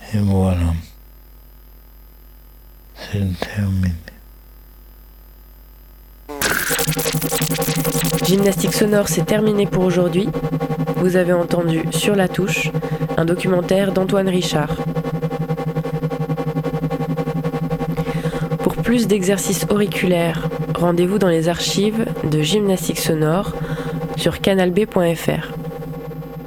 Et voilà. C'est terminé. Gymnastique sonore, c'est terminé pour aujourd'hui. Vous avez entendu Sur la touche, un documentaire d'Antoine Richard. Pour plus d'exercices auriculaires, rendez-vous dans les archives de Gymnastique sonore sur canalb.fr.